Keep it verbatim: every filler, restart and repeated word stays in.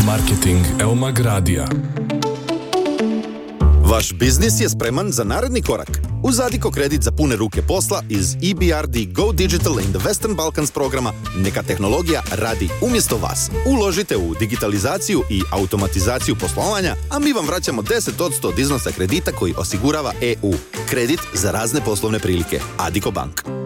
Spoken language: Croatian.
Marketing Eumag Radija. Vaš biznis je spreman za naredni korak. Uz Addiko kredit za pune ruke posla iz E B R D Go Digital in the Western Balkans programa neka tehnologija radi umjesto vas. Uložite u digitalizaciju i automatizaciju poslovanja, a mi vam vraćamo deset posto od iznosa kredita koji osigurava E U. Kredit za razne poslovne prilike. Addiko Bank.